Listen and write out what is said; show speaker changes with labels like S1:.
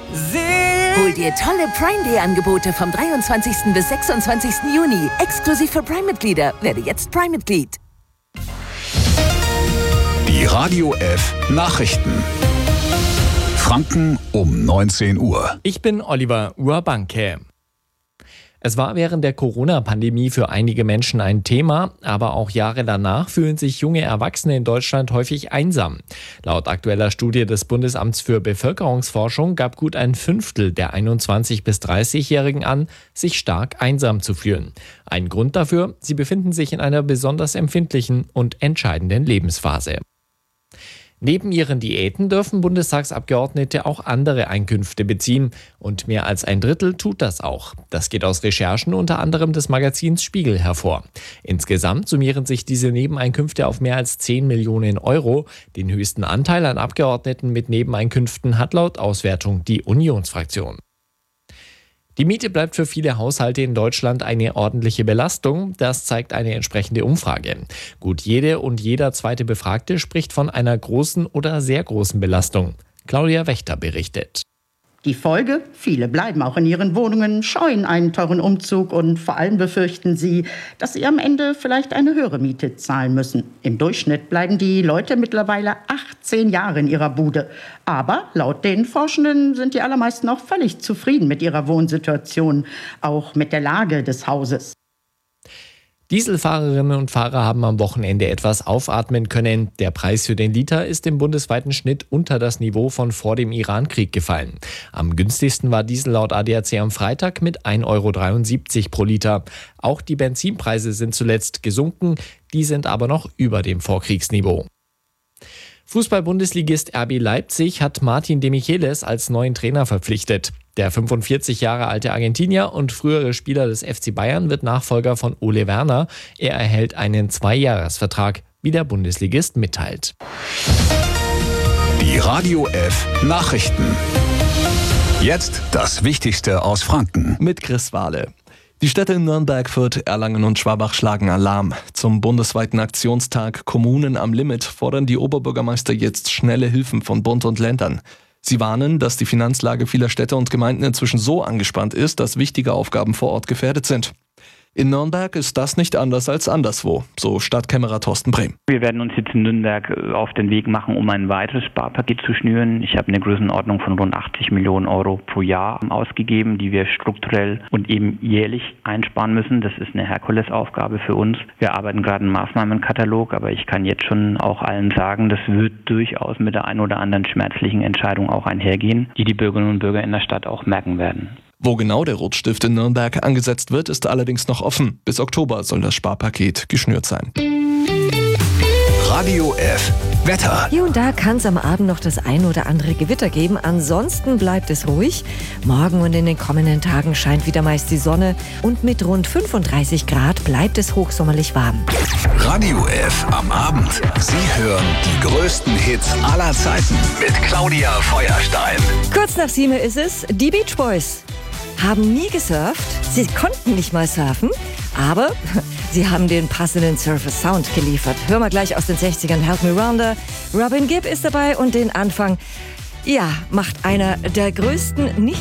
S1: Hol dir tolle Prime Day Angebote vom 23. bis 26. Juni. Exklusiv für Prime-Mitglieder. Werde jetzt Prime-Mitglied.
S2: Die Radio F Nachrichten. Franken um 19 Uhr.
S3: Ich bin Oliver Urbanke. Es war während der Corona-Pandemie für einige Menschen ein Thema, aber auch Jahre danach fühlen sich junge Erwachsene in Deutschland häufig einsam. Laut aktueller Studie des Bundesamts für Bevölkerungsforschung gab gut ein Fünftel der 21- bis 30-Jährigen an, sich stark einsam zu fühlen. Ein Grund dafür: sie befinden sich in einer besonders empfindlichen und entscheidenden Lebensphase. Neben ihren Diäten dürfen Bundestagsabgeordnete auch andere Einkünfte beziehen. Und mehr als ein Drittel tut das auch. Das geht aus Recherchen unter anderem des Magazins Spiegel hervor. Insgesamt summieren sich diese Nebeneinkünfte auf mehr als 10 Millionen Euro. Den höchsten Anteil an Abgeordneten mit Nebeneinkünften hat laut Auswertung die Unionsfraktion. Die Miete bleibt für viele Haushalte in Deutschland eine ordentliche Belastung. Das zeigt eine entsprechende Umfrage. Gut jede und jeder zweite Befragte spricht von einer großen oder sehr großen Belastung. Claudia Wächter berichtet.
S4: Die Folge? Viele bleiben auch in ihren Wohnungen, scheuen einen teuren Umzug und vor allem befürchten sie, dass sie am Ende vielleicht eine höhere Miete zahlen müssen. Im Durchschnitt bleiben die Leute mittlerweile 18 Jahre in ihrer Bude. Aber laut den Forschenden sind die allermeisten auch völlig zufrieden mit ihrer Wohnsituation, auch mit der Lage des Hauses.
S3: Dieselfahrerinnen und Fahrer haben am Wochenende etwas aufatmen können. Der Preis für den Liter ist im bundesweiten Schnitt unter das Niveau von vor dem Iran-Krieg gefallen. Am günstigsten war Diesel laut ADAC am Freitag mit 1,73 € pro Liter. Auch die Benzinpreise sind zuletzt gesunken, die sind aber noch über dem Vorkriegsniveau. Fußball-Bundesligist RB Leipzig hat Martin de Michelis als neuen Trainer verpflichtet. Der 45 Jahre alte Argentinier und frühere Spieler des FC Bayern wird Nachfolger von Ole Werner. Er erhält einen 2-Jahres-Vertrag, wie der Bundesligist mitteilt.
S2: Die Radio F Nachrichten. Jetzt das Wichtigste aus Franken.
S5: Mit Chris Wahle. Die Städte Nürnberg, Fürth, Erlangen und Schwabach schlagen Alarm. Zum bundesweiten Aktionstag Kommunen am Limit fordern die Oberbürgermeister jetzt schnelle Hilfen von Bund und Ländern. Sie warnen, dass die Finanzlage vieler Städte und Gemeinden inzwischen so angespannt ist, dass wichtige Aufgaben vor Ort gefährdet sind. In Nürnberg ist das nicht anders als anderswo, so Stadtkämmerer Thorsten Brehm.
S6: Wir werden uns jetzt in Nürnberg auf den Weg machen, um ein weiteres Sparpaket zu schnüren. Ich habe eine Größenordnung von rund 80 Millionen Euro pro Jahr ausgegeben, die wir strukturell und eben jährlich einsparen müssen. Das ist eine Herkulesaufgabe für uns. Wir arbeiten gerade einen Maßnahmenkatalog, aber ich kann jetzt schon auch allen sagen, das wird durchaus mit der ein oder anderen schmerzlichen Entscheidung auch einhergehen, die die Bürgerinnen und Bürger in der Stadt auch merken werden.
S5: Wo genau der Rotstift in Nürnberg angesetzt wird, ist allerdings noch offen. Bis Oktober soll das Sparpaket geschnürt sein.
S2: Radio F Wetter.
S7: Hier und da kann es am Abend noch das ein oder andere Gewitter geben. Ansonsten bleibt es ruhig. Morgen und in den kommenden Tagen scheint wieder meist die Sonne. Und mit rund 35 Grad bleibt es hochsommerlich warm.
S2: Radio F am Abend. Sie hören die größten Hits aller Zeiten mit Claudia Feuerstein.
S7: Kurz nach 7 ist es. Die Beach Boys haben nie gesurft. Sie konnten nicht mal surfen. Aber sie haben den passenden Surfer-Sound geliefert. Hören wir gleich aus den 60ern Help Me Rounder. Robin Gibb ist dabei und den Anfang, ja, macht einer der größten nicht